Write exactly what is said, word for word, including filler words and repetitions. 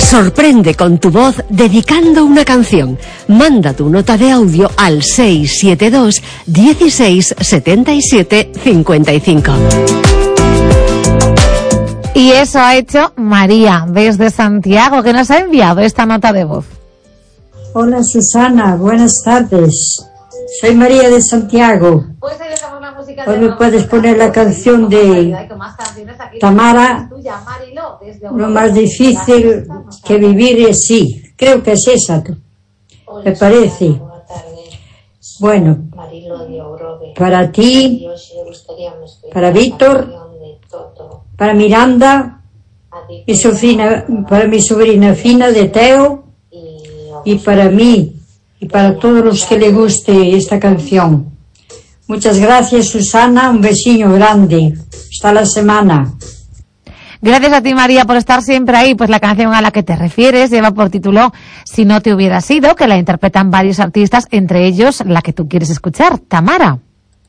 Sorprende con tu voz dedicando una canción. Manda tu nota de audio al seis siete dos, dieciséis, setenta y siete, cincuenta y cinco. Y eso ha hecho María desde Santiago, que nos ha enviado esta nota de voz. Hola Susana, buenas tardes. Soy María de Santiago. Hoy me puedes poner la canción de Tamara, Lo más difícil que vivir es sí. Creo que es esa, me parece. Bueno, para ti, para Víctor, para Miranda, mi sobrina, para mi sobrina Fina de Teo, y para mí, y para todos los que le guste esta canción. Muchas gracias, Susana, un besillo grande. Hasta la semana. Gracias a ti, María, por estar siempre ahí. Pues la canción a la que te refieres lleva por título Si no te hubiera sido, que la interpretan varios artistas, entre ellos la que tú quieres escuchar, Tamara.